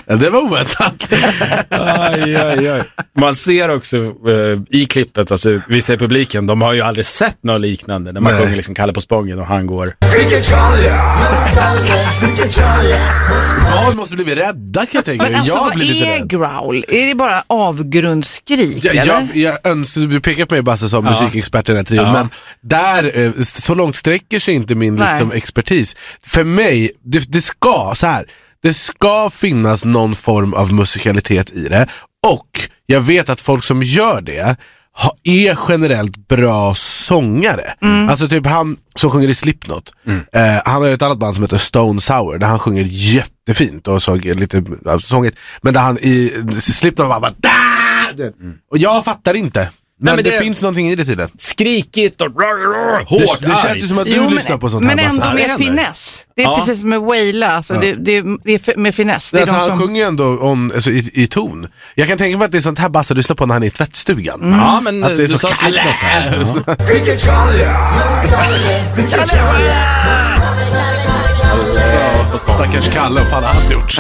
Ja, det var oväntat. Aj. Man ser också i klippet, alltså vissa i publiken, de har ju aldrig sett något liknande när man sjunger liksom Kalle på Spången och han går. Barn måste bli rädda, kan jag tänka. Men alltså, jag blir lite vad är rädd. growl? Är det bara avgrundsskrik? Jag önskar, du pekar på mig Basse som musikexpert i den här trion, men där, så långt sträcker sig inte min liksom, expertis. För mig, det ska så här. Det ska finnas någon form av musikalitet i det. Och jag vet att folk som gör det är generellt bra sångare. Alltså typ han som sjunger i Slipknot. Han har ju ett annat band som heter Stone Sour där han sjunger jättefint och såg lite sångigt. Men där han i Slipknot var bara och jag fattar inte. Men det finns någonting i det tydligen. Skrikigt och hårt. Det känns ju som att du lyssnar på sånt här. Men ändå Basse. med finess. Det är precis som med Waila. Alltså det är med finess. Det är alltså, han som... sjunger ju ändå alltså, i ton. Jag kan tänka mig att det är sånt här Basse lyssnar på när han är i tvättstugan. Ja, men att det är så Kalle. Stackars Kalle, vad fan har han gjort?